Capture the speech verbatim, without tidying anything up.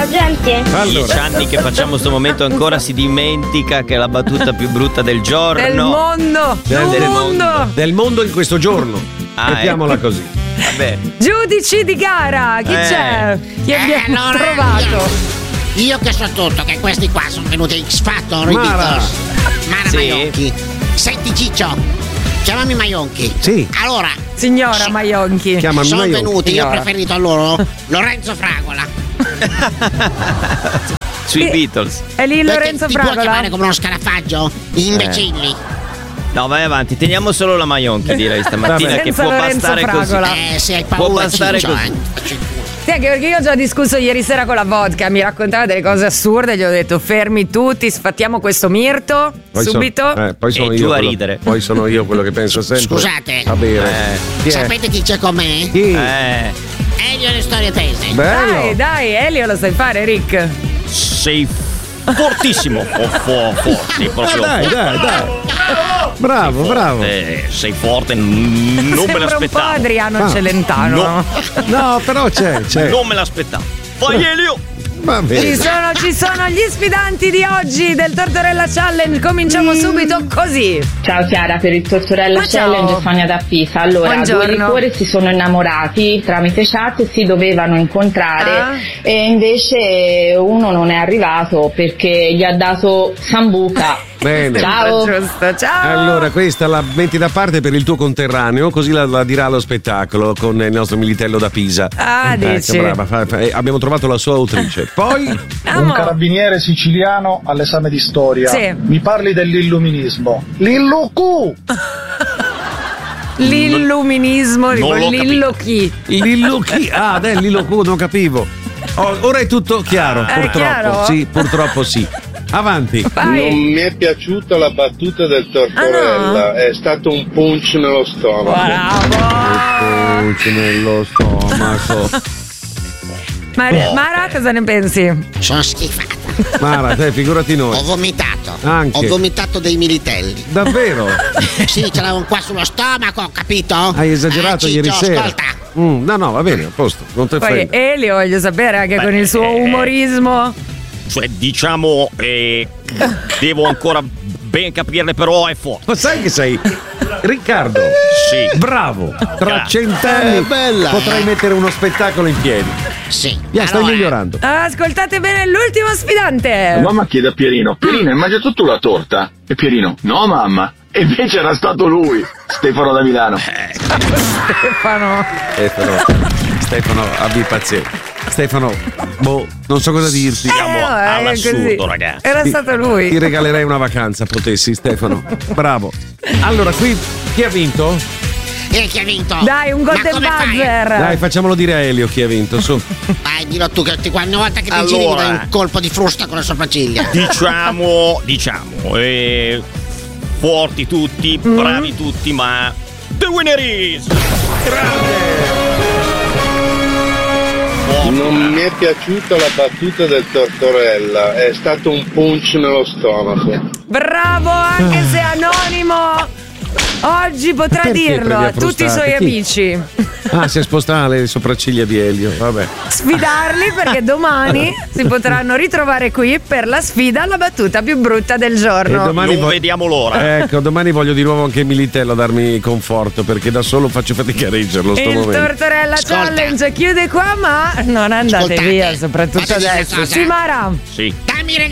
gente. Allora. Dieci anni che facciamo questo momento ancora si dimentica che è la battuta più brutta del giorno. Del mondo. Del, del mondo. mondo. Del mondo in questo giorno. Ah, Mettiamola ecco. così. Vabbè. Giudici di gara, chi Eh. c'è? Chi Eh, abbiamo allora, trovato? Io, io che so tutto, che questi qua sono venuti X Factor, i Mara. Beatles. Mara Sì. Maionchi. Senti Ciccio, chiamami Maionchi. Sì. Allora, Signora Maionchi. Chiamami sono Maionchi. venuti, io ho Signora. preferito a loro Lorenzo Fragola. Sui Sì. Beatles. È lì Perché Lorenzo ti puoi chiamare Fragola? come uno scarafaggio? Gli imbecilli. No, vai avanti, teniamo solo la Maionchi, direi stamattina, Vabbè. che Senza può Lorenzo bastare Fragola. così. Eh, se hai Può paura bastare Ciccio, così. eh. Sì, anche perché io ho già discusso ieri sera con la vodka, mi raccontava delle cose assurde, gli ho detto fermi tutti, sfattiamo questo mirto, Poi so- subito. eh, poi sono E io giù a quello- ridere. Poi sono io quello che penso sempre. Scusate. A bere. Eh. Chi è? Sapete chi c'è con me? Chi? Eh, Elio e le storie tese. Bello. Dai, dai, Elio lo sai fare, Rick. sei fortissimo. Oh, fo- forte, sei Ah, proprio dai, forte. dai, dai. Bravo, bravo. Eh, sei forte, n- non me Sembra un po' l'aspettavo. Adriano Ah. Celentano. No. No, però c'è, c'è. Non me l'aspettavo. Vai Elio! Va Ci bene. sono, ci sono gli sfidanti di oggi del Tortorella Challenge. Cominciamo subito così. Ciao Chiara, per il Tortorella Ma ciao. Challenge Sonia da Pisa. Allora, Buongiorno. due liquori si sono innamorati tramite chat e si dovevano incontrare Ah. e invece uno non è arrivato perché gli ha dato Sambuca. Bene. Ciao. Giusto, ciao. Allora, questa la metti da parte per il tuo conterraneo, così la, la dirà allo spettacolo con il nostro Militello da Pisa. Ah, Eh, dici. che brava, fa- fa- eh, abbiamo trovato la sua autrice. Poi, Un Amo. carabiniere siciliano all'esame di storia. Sì. Mi parli dell'illuminismo. L'illucu! L'illuminismo, Non l'ho l'illo chi? Lillo chi? Ah, dai, Lillo Q, non capivo. Oh, ora è tutto chiaro, È purtroppo. chiaro? Sì, purtroppo sì. Avanti. Vai. Non mi è piaciuta la battuta del Tortorella, Ah, no? è stato un punch nello stomaco. Bravo. Pulce nello stomaco. Mar- Mara, cosa ne pensi? Sono schifata. Mara, te, figurati Ho noi. vomitato. Anche. Ho vomitato dei militelli. Davvero? Sì, ce l'avevo qua sullo stomaco, capito? Hai esagerato Ah, ieri Ciccio, sera. Ascolta. Mm, no, no, va bene, a posto. Non te Poi frega. Elio, voglio sapere anche Beh, con il suo eh, umorismo. Cioè, diciamo, eh, devo ancora ben capirle, però è forte. Ma sai che sei Riccardo? Sì. Bravo. Tra Grazie. cent'anni Eh, bella, potrai eh. mettere uno spettacolo in piedi. Sì. Via, stai Allora, migliorando. Ascoltate bene l'ultimo sfidante. Mamma chiede a Pierino, Pierino hai mangiato tu la torta? E Pierino, no mamma. E invece era stato lui, Stefano da Milano. Stefano. Stefano, Stefano, abbi pazienza. Stefano, boh, non so cosa dirti. Siamo Eh, è all'assurdo, così. ragazzi. Era Ti- stato lui. Ti regalerei una vacanza, potessi, Stefano. Bravo. Allora, qui chi ha vinto? E chi ha vinto? Dai, un Ma golden come fai? buzzer. Dai, facciamolo dire a Elio chi ha vinto, su. Vai, dillo tu che ti- ogni volta che ti Allora. giri mi dai un colpo di frusta con le sopracciglia. Diciamo, diciamo, eh, forti tutti, Mm. bravi tutti, ma the winner is Forte. Non mi è piaciuta la battuta del Tortorella, è stato un punch nello stomaco. Bravo, anche se anonimo. Oggi potrà Perché dirlo prendi a a tutti i frustate? suoi Chi? amici. Ah, si è spostato le sopracciglia di Elio, vabbè. Sfidarli perché domani si potranno ritrovare qui per la sfida alla battuta più brutta del giorno. E domani Non vo- vediamo l'ora. Ecco, domani voglio di nuovo anche Militello a darmi conforto, perché da solo faccio fatica a reggerlo sto Il momento. Tortorella Ascolta. Challenge chiude qua, ma non andate Ascoltate, via, soprattutto posso dire una adesso. cosa? Sì, Mara. Sì. Dammi